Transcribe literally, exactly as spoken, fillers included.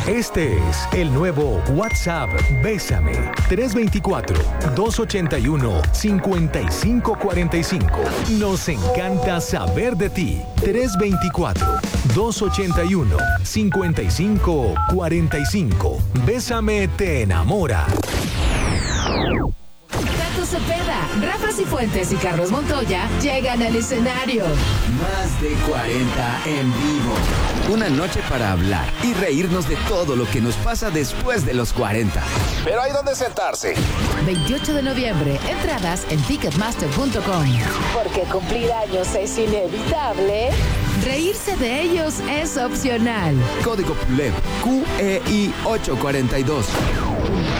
Este es el nuevo WhatsApp Bésame. tres dos cuatro, dos ocho uno, cinco cinco cuatro cinco. Nos encanta saber de ti. tres dos cuatro, dos ocho uno, cinco cinco cuatro cinco. Bésame te enamora. Tato Cepeda, Rafa Cifuentes y Carlos Montoya llegan al escenario. Más de cuarenta en vivo. Una noche para hablar y reírnos de todo lo que nos pasa después de los cuarenta. Pero hay donde sentarse. veintiocho de noviembre, entradas en ticketmaster punto com. Porque cumplir años es inevitable, reírse de ellos es opcional. Código P U L E B Q E I ocho cuatro dos.